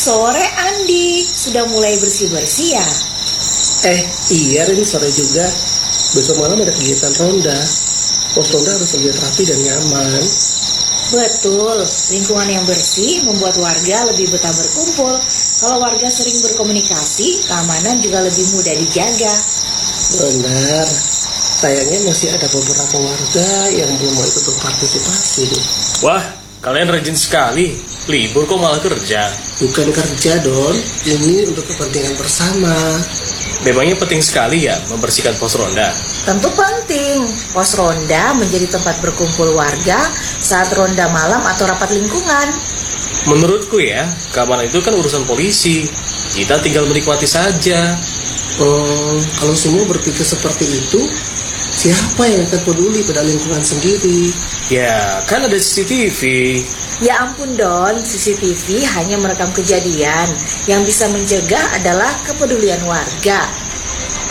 sore Andi, sudah mulai bersih-bersih ya? Iya, ini sore juga. Besok malam ada kegiatan ronda. Pos ronda harus terlihat rapi dan nyaman. Betul, lingkungan yang bersih membuat warga lebih betah berkumpul. Kalau warga sering berkomunikasi, keamanan juga lebih mudah dijaga. Benar. Sayangnya masih ada beberapa warga yang belum mau ikut berpartisipasi. Wah, kalian rajin sekali. Libur kok malah kerja? Bukan kerja, Don. Ini untuk kepentingan bersama. Memangnya penting sekali ya membersihkan pos ronda? Tentu penting. Pos ronda menjadi tempat berkumpul warga saat ronda malam atau rapat lingkungan. Menurutku ya, keamanan itu kan urusan polisi. Kita tinggal menikmati saja. Kalau semua berpikir seperti itu, siapa yang akan peduli pada lingkungan sendiri? Ya, kan ada CCTV. Ya ampun Don, CCTV hanya merekam kejadian. Yang bisa mencegah adalah kepedulian warga.